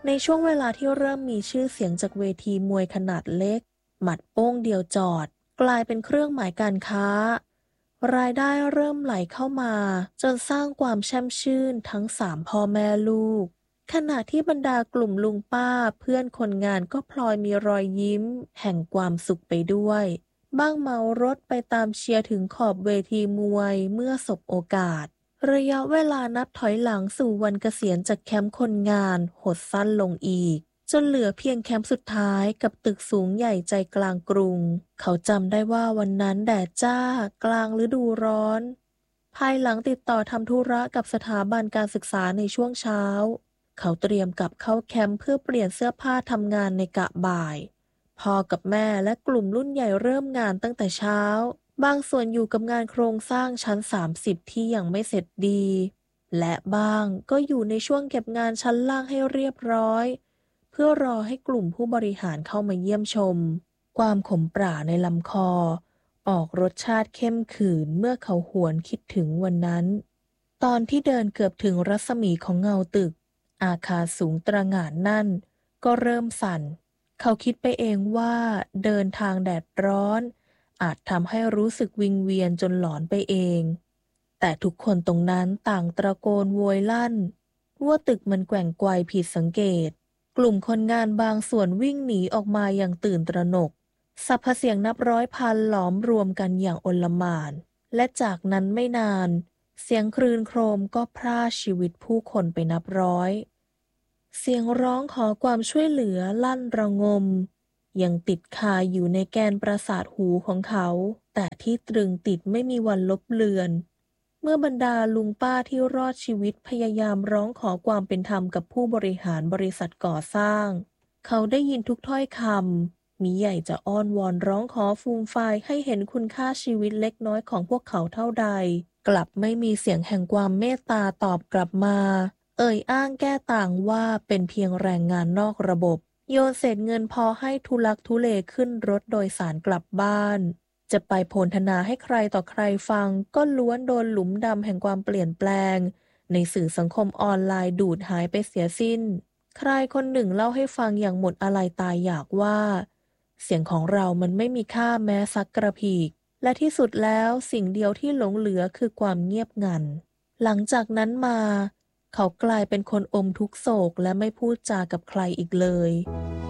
ในช่วงเวลาที่เริ่มมีชื่อเสียงจากเวทีมวยขนาดเล็กหมัดโป้งเดียวจอดกลายเป็นเครื่องหมายการค้ารายได้เริ่มไหลเข้ามาจนสร้างความแช่มชื่นทั้ง3 พ่อแม่ลูกขณะที่บรรดากลุ่มลุงป้าเพื่อนคนงานก็พลอยมีรอยยิ้มแห่งความสุขไปด้วยบ้างเมารถไปตามเชียร์ถึงขอบเวทีมวยเมื่อสบโอกาสระยะเวลานับถอยหลังสู่วันเกษียณจากแคมป์คนงานหดสั้นลงอีกจนเหลือเพียงแคมป์สุดท้ายกับตึกสูงใหญ่ใจกลางกรุงเขาจำได้ว่าวันนั้นแดดจ้ากลางฤดูร้อนภายหลังติดต่อทำธุระกับสถาบันการศึกษาในช่วงเช้าเขาเตรียมกลับเข้าแคมป์เพื่อเปลี่ยนเสื้อผ้าทำงานในกะบ่ายพ่อกับแม่และกลุ่มรุ่นใหญ่เริ่มงานตั้งแต่เช้าบางส่วนอยู่กับงานโครงสร้างชั้น30ที่ยังไม่เสร็จดีและบ้างก็อยู่ในช่วงเก็บงานชั้นล่างให้เรียบร้อยเพื่อรอให้กลุ่มผู้บริหารเข้ามาเยี่ยมชมความขมปราในลำคอออกรสชาติเข้มขื่นเมื่อเขาหวนคิดถึงวันนั้นตอนที่เดินเกือบถึงรัศมีของเงาตึกอาคารสูงตระหง่านนั่นก็เริ่มสั่นเขาคิดไปเองว่าเดินทางแดดร้อนอาจทำให้รู้สึกวิงเวียนจนหลอนไปเองแต่ทุกคนตรงนั้นต่างตะโกนโวยลั่นว่าตึกมันแกว่งไกวผิดสังเกตกลุ่มคนงานบางส่วนวิ่งหนีออกมาอย่างตื่นตระหนกสรรพเสียงนับร้อยพันหลอมรวมกันอย่างโอลหม่านและจากนั้นไม่นานเสียงครื้นโครมก็พรากชีวิตผู้คนไปนับร้อยเสียงร้องขอความช่วยเหลือลั่นระงมยังติดคาอยู่ในแกนประสาทหูของเขาแต่ที่ตรึงติดไม่มีวันลบเลือนเมื่อบรรดาลุงป้าที่รอดชีวิตพยายามร้องขอความเป็นธรรมกับผู้บริหารบริษัทก่อสร้างเขาได้ยินทุกถ้อยคำมิใหญ่จะอ้อนวอนร้องขอฟูมฟายให้เห็นคุณค่าชีวิตเล็กน้อยของพวกเขาเท่าใดกลับไม่มีเสียงแห่งความเมตตาตอบกลับมาเอ่ยอ้างแก้ต่างว่าเป็นเพียงแรงงานนอกระบบโยนเศษเงินพอให้ทุลักทุเลขึ้นรถโดยสารกลับบ้านจะไปโพลธนาให้ใครต่อใครฟังก็ล้วนโดนหลุมดำแห่งความเปลี่ยนแปลงในสื่อสังคมออนไลน์ดูดหายไปเสียสิ้นใครคนหนึ่งเล่าให้ฟังอย่างหมดอาลัยตายอยากว่าเสียงของเรามันไม่มีค่าแม้สักกระพีกและที่สุดแล้วสิ่งเดียวที่หลงเหลือคือความเงียบงันหลังจากนั้นมาเขากลายเป็นคนอมทุกโศกและไม่พูดจากับใครอีกเลย